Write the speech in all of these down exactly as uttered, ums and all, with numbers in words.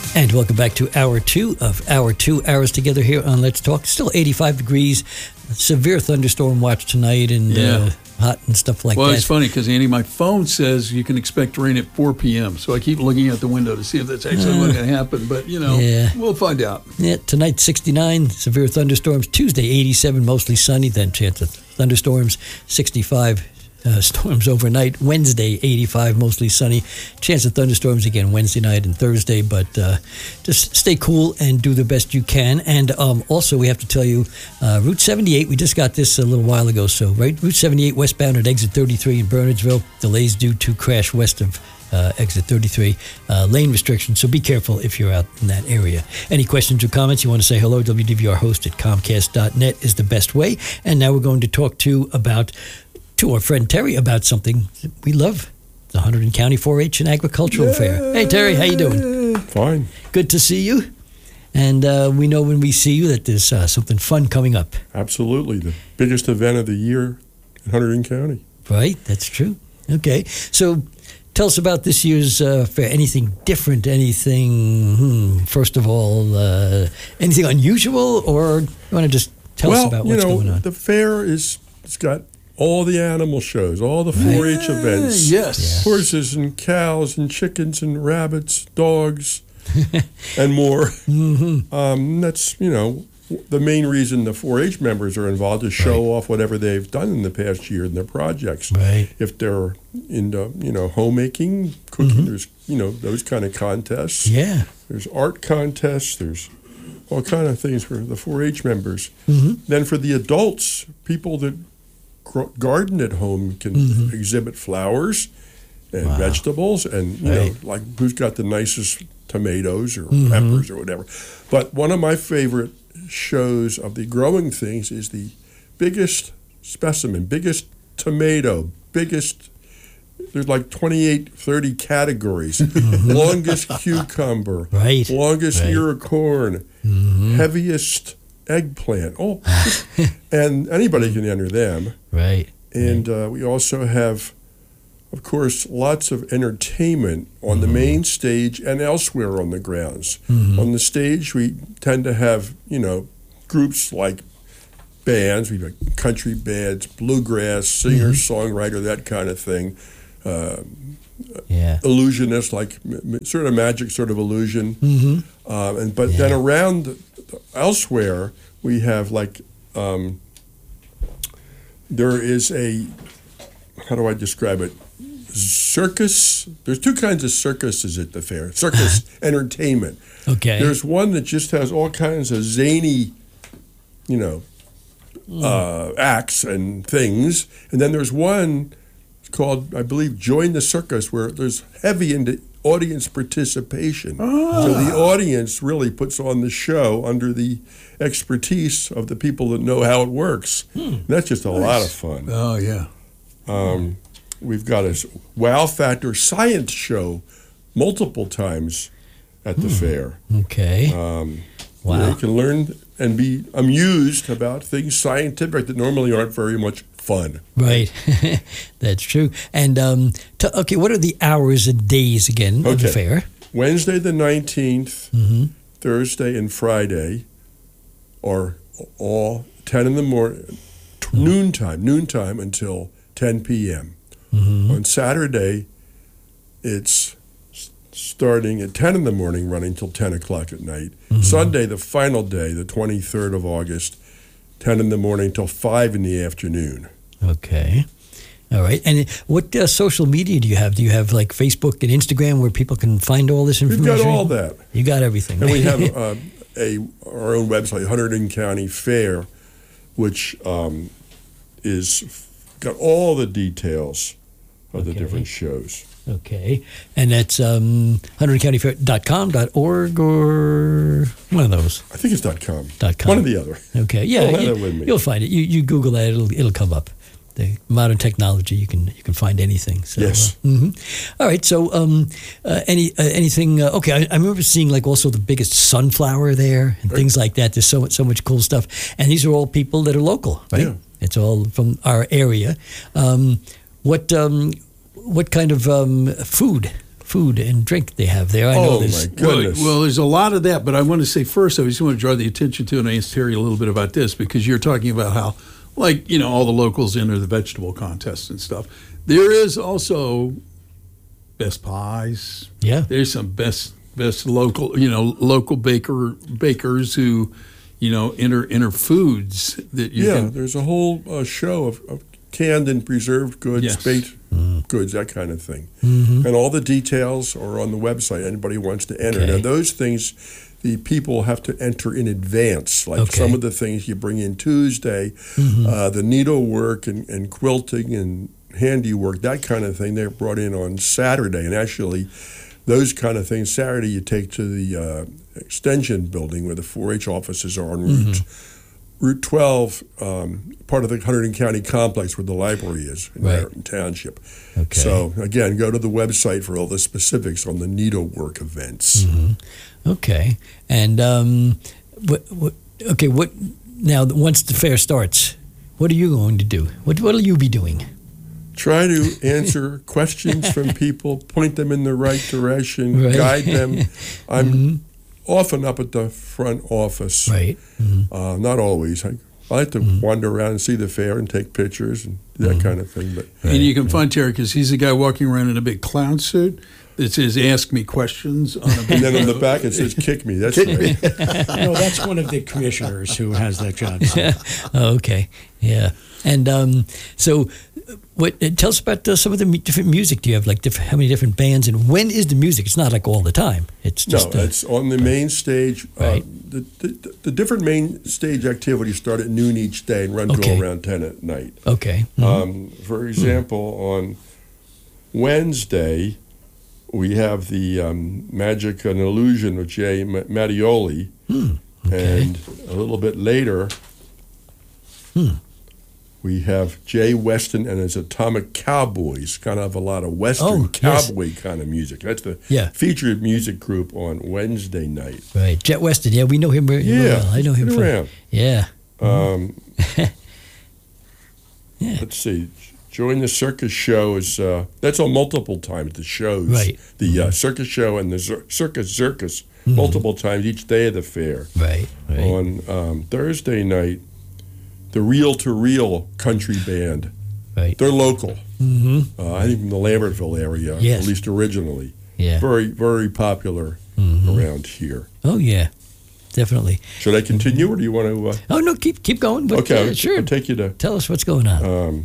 And welcome back to hour two of our two hours together here on Let's Talk. Still eighty-five degrees, severe thunderstorm watch tonight, and yeah. uh, hot and stuff like well, that. Well, it's funny because, Andy, my phone says you can expect rain at four p.m., so I keep looking out the window to see if that's actually uh, going to happen. But, you know, yeah. we'll find out. Yeah, tonight, sixty-nine, severe thunderstorms. Tuesday, eighty-seven, mostly sunny, then chance of thunderstorms, sixty-five. Uh, storms overnight. Wednesday, eighty-five, mostly sunny. Chance of thunderstorms again Wednesday night and Thursday, but uh, just stay cool and do the best you can. And um, also, we have to tell you, uh, Route seventy-eight, we just got this a little while ago, so, right? Route seventy-eight westbound at exit thirty-three in Bernardsville. Delays due to crash west of uh, exit thirty-three. Uh, lane restrictions, so be careful if you're out in that area. Any questions or comments, you want to say hello, W D V R host at comcast dot net is the best way. And now we're going to talk to about to our friend Terry about something that we love, the Hunterdon County four H and Agricultural Yay. Fair. Hey, Terry, how you doing? Fine. Good to see you. And uh, we know when we see you that there's uh, something fun coming up. Absolutely. The biggest event of the year in Hunterdon County. Right, that's true. Okay, so tell us about this year's uh, fair. Anything different, anything, hmm, first of all, uh, anything unusual, or you want to just tell well, us about what's you know, going on? The fair is, it's got all the animal shows, all the four H yeah, events. Yes. yes. Horses and cows and chickens and rabbits, dogs, and more. Mm-hmm. Um, that's, you know, the main reason the four H members are involved is show right. off whatever they've done in the past year in their projects. Right. If they're into, you know, homemaking, cooking, Mm-hmm. there's, you know, those kind of contests. Yeah. There's art contests. There's all kind of things for the four H members. Mm-hmm. Then for the adults, people that garden at home can mm-hmm. exhibit flowers and wow. vegetables, and you right. know, like who's got the nicest tomatoes or mm-hmm. peppers or whatever. But one of my favorite shows of the growing things is the biggest specimen, biggest tomato, biggest. There's like twenty-eight, thirty categories. Longest cucumber, right. longest right. ear of corn, mm-hmm. heaviest eggplant. Oh, and anybody can enter them. Right. And right. Uh, we also have, of course, lots of entertainment on mm-hmm. the main stage and elsewhere on the grounds. Mm-hmm. On the stage, we tend to have, you know, groups like bands. We have country bands, bluegrass, singer, mm-hmm. songwriter, that kind of thing. Uh, yeah. Illusionist, like m- sort of magic, sort of illusion. Mm-hmm. Um, and but yeah. then around elsewhere, we have like um, there is a, how do I describe it? Circus. There's two kinds of circuses at the fair. Circus entertainment. Okay. There's one that just has all kinds of zany, you know, mm. uh, acts and things, and then there's one called, I believe, Join the Circus, where there's heavy into audience participation. Ah. So the audience really puts on the show under the expertise of the people that know how it works. Hmm. That's just a nice. lot of fun. Oh, yeah. Um, we've got a wow factor science show multiple times at the hmm. fair. Okay. Um, wow. You know, you can learn and be amused about things scientific that normally aren't very much fun. Right. That's true. And, um, t- okay, what are the hours and days again okay. of the fair? Wednesday the nineteenth, mm-hmm. Thursday and Friday are all ten in the morning, mm-hmm. noontime, noontime until ten p.m. Mm-hmm. On Saturday, it's starting at ten in the morning, running till ten o'clock at night. Mm-hmm. Sunday, the final day, the twenty-third of August, ten in the morning till five in the afternoon. Okay. All right. And what uh, social media do you have? Do you have like Facebook and Instagram where people can find all this information? We've got all that. You got everything. And we have uh, a our own website, Hunterdon County Fair, which um, is got all the details of okay. the different shows. Okay. And that's um, hunterdon county fair dot com, .org, or one of those? I think it's .com. .com. One or the other. Okay. Yeah. I'll have you, that with me. You'll find it. You you Google that, it'll it'll come up. The modern technology, you can you can find anything. So, yes. Uh, mm-hmm. All right. So, um, uh, any uh, anything? Uh, okay. I, I remember seeing like also the biggest sunflower there and right. things like that. There's so much so much cool stuff, and these are all people that are local, right? Yeah. It's all from our area. Um, what um, what kind of um, food food and drink they have there. I know Oh, there's my goodness. Well, well, there's a lot of that, but I want to say first, I just want to draw the attention to, and I asked Terry a little bit about this, because you're talking about how, like, you know, all the locals enter the vegetable contests and stuff. There is also best pies. Yeah. There's some best best local, you know, local baker bakers who, you know, enter enter foods that you yeah, can. there's a whole uh, show of, of canned and preserved goods, Yes. baked Mm. goods, that kind of thing. Mm-hmm. And all the details are on the website. Anybody wants to enter. Okay. Now, those things, the people have to enter in advance. Like Okay. some of the things you bring in Tuesday, Mm-hmm. uh, the needlework and, and quilting and handiwork, that kind of thing, they're brought in on Saturday. And actually, those kind of things, Saturday you take to the uh, extension building where the four H offices are on Route Mm-hmm. Route twelve, um, part of the Hunterdon County complex where the library is in Right. Raritan Township. Okay. So, again, go to the website for all the specifics on the needlework events. Mm-hmm. Okay. And, um, what, what, okay, what, now, once the fair starts, what are you going to do? What what will you be doing? Try to answer questions from people, point them in the right direction, Right. guide them. I'm Mm-hmm. often up at the front office. Right. Mm-hmm. Uh, not always. I, I like to wander around and see the fair and take pictures and that Mm-hmm. kind of thing. But And you can find Terry because he's a guy walking around in a big clown suit that says "Ask me questions" on a big. and then on the back it says "Kick me." That's right. No, that's one of the commissioners who has that job. Oh, okay. Yeah. And um, so, what? Uh, tell us about uh, some of the mu- different music. Do you have like different, how many different bands, and when is the music? It's not like all the time. It's just no, uh, it's on the main stage. Right. Uh, the, the, the different main stage activities start at noon each day and run Okay. till around ten at night. okay. Mhm. Um, for example, on Wednesday, we have the um, Magic and Illusion with Jay Ma- Mattioli, Hmm. Okay. and a little bit later, Hmm. we have Jay Weston and his Atomic Cowboys, kind of a lot of Western Oh, yes. cowboy kind of music. That's the Yeah. featured music group on Wednesday night. Right. Jet Weston. Yeah, we know him very Yeah, well. I know him been from. around. Yeah. Um, Yeah. Let's see. Join the Circus Show is uh, that's on multiple times. The shows, Right. The uh, Circus Show and the Zir- Circus Circus, multiple times each day of the fair. Right. Right. On um, Thursday night, the Reel to Reel Country Band. Right. They're local. Mm-hmm. Uh, I think from the Lambertville area, Yes. at least originally. Yeah. Very, very popular Mhm. around here. Oh yeah. Definitely. Should I continue, or do you want to? Uh, Oh no, keep keep going. But, okay, uh, I'll, sure. I'll take you to Tell us what's going on. Um,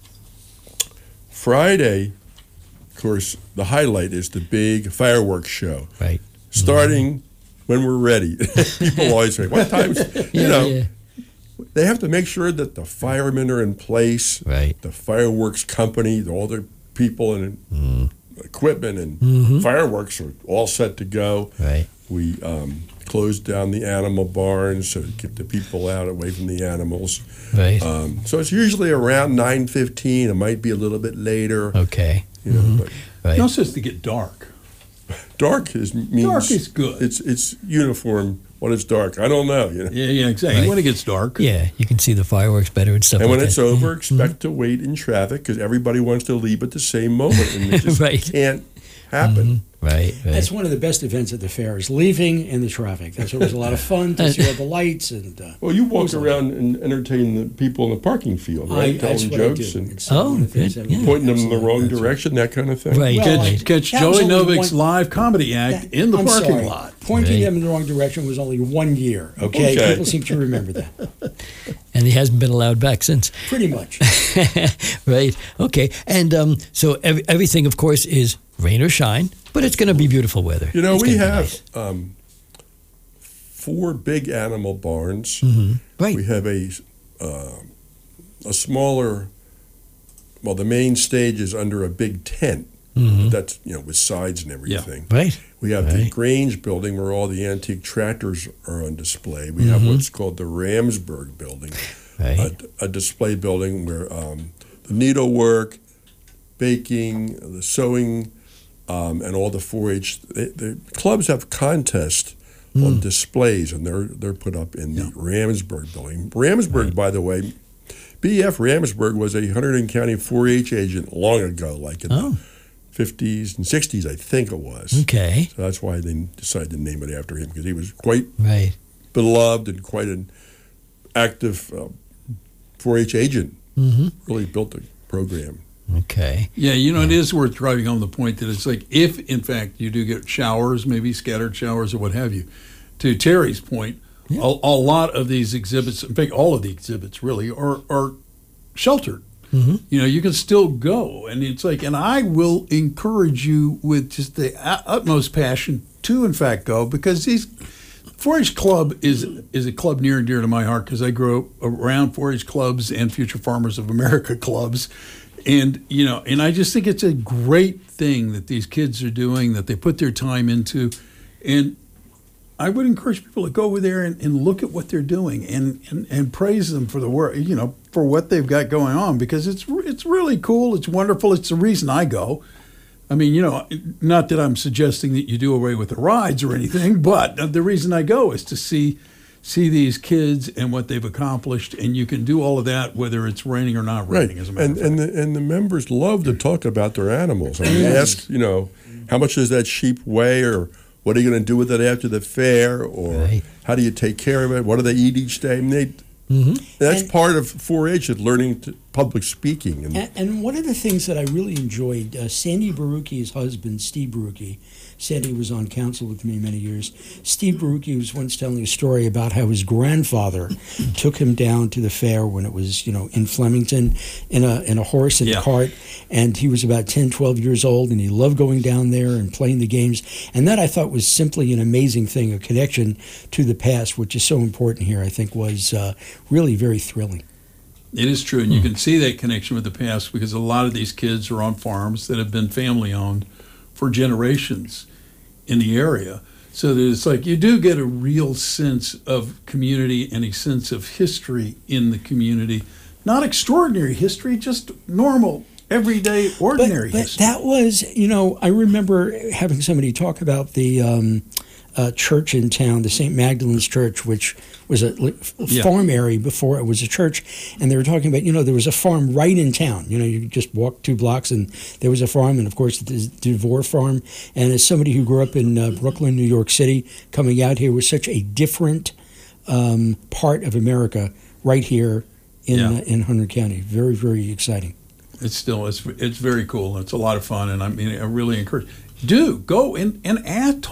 Friday, of course, the highlight is the big fireworks show. right. Starting when we're ready. People always say, what time? You Yeah, know, yeah. they have to make sure that the firemen are in place, Right. the fireworks company, all the people and Mm. equipment and Mhm. fireworks are all set to go. Right. We um, closed down the animal barns to keep the people out away from the animals. Right. Um, so it's usually around nine fifteen. It might be a little bit later. okay. You know, Mhm. but Right. It also has to get dark. dark is means Dark is good. It's it's uniform when it's dark. I don't know. You know. Yeah, yeah, exactly. Right. When it gets dark. Yeah, you can see the fireworks better and stuff. And when like it's that. over, expect to wait in traffic because everybody wants to leave at the same moment, and it just Right. can't happen. Right. Right. That's one of the best events at the fair is leaving in the traffic. That's always a lot of fun to see all the lights and. Uh, Well, you walk Those are- around and entertain the people in the parking field, I, right? that's Telling what I jokes do. and It's Oh, one of the things good, that we yeah. do. pointing them in the wrong Absolutely. direction, that kind of thing. Right. Well, Catch, catch That was Joey only Novik's one- live comedy act That- in the I'm parking sorry. lot. Pointing Right. them in the wrong direction was only one year. Okay, Okay. people seem to remember that. And he hasn't been allowed back since. Pretty much. Right. Okay. And um, so ev- everything, of course, is rain or shine, but it's going to be beautiful weather. You know, It's we gonna be have nice. um, four big animal barns. Mhm. Right. We have a uh, a smaller. Well, the main stage is under a big tent. Mhm. That's you know with sides and everything. Right. We have the Right. Grange building where all the antique tractors are on display. We have Mhm. what's called the Ramsburg building, Right. a, a display building where um, the needlework, baking, the sewing, um, and all the four H. They, the clubs have contests on displays, and they're they're put up in the Ramsburg building. Ramsburg, by the way, B F Ramsburg was a Hunterdon County four H agent long ago, like in Oh. the fifties and sixties, I think it was. Okay. So that's why they decided to name it after him, because he was quite Right. beloved and quite an active uh, four H agent. Mm-hmm. Really built the program. Okay. Yeah, you know, it is worth driving home the point that it's like, if in fact you do get showers, maybe scattered showers or what have you, to Terry's point, Yeah. a, a lot of these exhibits, in fact, all of the exhibits really are, are sheltered. Mm-hmm. You know, you can still go. And it's like, and I will encourage you with just the u- utmost passion to, in fact, go, because these four H Club is is a club near and dear to my heart, because I grew up around four H clubs and Future Farmers of America clubs. And, you know, and I just think it's a great thing that these kids are doing, that they put their time into. And I would encourage people to go over there and, and look at what they're doing and, and, and praise them for the work, you know, for what they've got going on, because it's it's really cool. It's wonderful. It's the reason I go. I mean, you know, not that I'm suggesting that you do away with the rides or anything, but the reason I go is to see see these kids and what they've accomplished, and you can do all of that whether it's raining or not raining. As a matter and of fact. and the, and the members love to talk about their animals. I mean, ask, you know, how much does that sheep weigh, or what are you going to do with it after the fair, or Right. how do you take care of it? What do they eat each day? I mean, they, Mm-hmm. that's And- part of four H, is learning to, public speaking. And, And, and one of the things that I really enjoyed, uh, Sandy Baruchi's husband, Steve Baruchi, Sandy was on council with me many years. Steve Baruchi was once telling a story about how his grandfather took him down to the fair when it was, you know, in Flemington, in a in a horse and Yeah. a cart, and he was about ten, twelve years old, and he loved going down there and playing the games. And that, I thought, was simply an amazing thing, a connection to the past, which is so important here, I think, was uh, really very thrilling. It is true, and you can see that connection with the past, because a lot of these kids are on farms that have been family-owned for generations in the area. So that it's like you do get a real sense of community and a sense of history in the community. Not extraordinary history, just normal, everyday, ordinary but, but history. that was, you know, I remember having somebody talk about the um, uh, church in town, the Saint Magdalene's Church, which was a li- f- Yeah. farm area before it was a church. And they were talking about, you know, there was a farm right in town. You know, you just walk two blocks and there was a farm, and of course the DeVore farm. And as somebody who grew up in uh, Brooklyn, New York City, coming out here was such a different um, part of America right here in Yeah. uh, in Hunter County. Very, very exciting. It's still, it's it's very cool. It's a lot of fun, and I mean, I really encourage, do go and, and add,